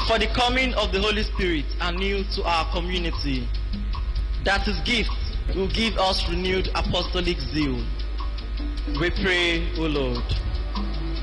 for the coming of the Holy Spirit anew to our community, that His gift will give us renewed apostolic zeal. We pray, O Lord.